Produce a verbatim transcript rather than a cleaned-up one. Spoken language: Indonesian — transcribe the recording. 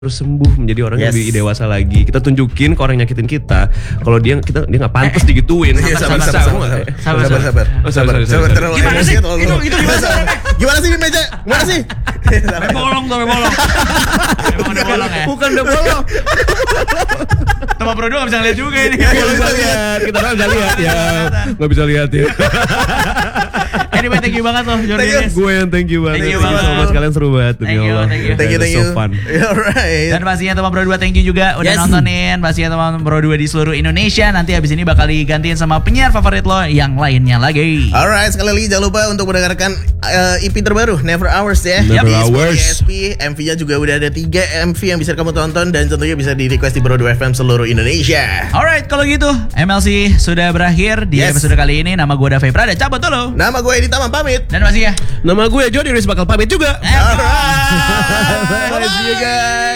harus sembuh menjadi orang yang Yes. lebih dewasa lagi. Kita tunjukin ke orang yang nyakitin kita kalau dia kita dia nggak pantas digituin. Iya, sabar, sabar, sabar, sabar, sabar, sabar, sabar, Oh, sabar, sabar, sabar, sabar. terlalu Gimana emosi sih? terlalu- Itu- itu gimana sih? Gimana sih di meja? Gimana sih? Sampai bolong tuh, sampai bolong. Emang udah bolong ya? Bukan udah bolong. Teman Pro dua gak bisa ngeliat juga ini. Nggak bisa lihat. Kita nggak bisa lihat ya. Nggak bisa lihat ya. Anyway, thank you banget loh Jordi Thank you. Nis. Gue yang thank you banget. Thank you Thank you banget. so much. Kalian seru banget demi Thank you, Allah. thank you. Thank you, thank you. So fun. Alright. Dan pastinya teman Pro dua thank you juga udah Yes. nontonin. Pastinya teman Pro dua di seluruh Indonesia. Nanti abis ini bakal digantiin sama penyiar favorit lo yang lainnya lagi. Alright, sekali lagi jangan lupa untuk mendengarkan uh, E P terbaru Never Hours ya. Never Di Hours. Spotify S P, M V-nya juga udah ada tiga M V yang bisa kamu tonton dan tentunya bisa di request di Pro dua F M seluruh Indonesia. Alright, kalau gitu M L C sudah berakhir di Yes. episode kali ini. Nama gue David Prada, cabut dulu. Nama gue Edi Tamam pamit. Dan masih ya. Nama gue Jody Riz bakal pamit juga. Eh, bye. Bye, see you guys.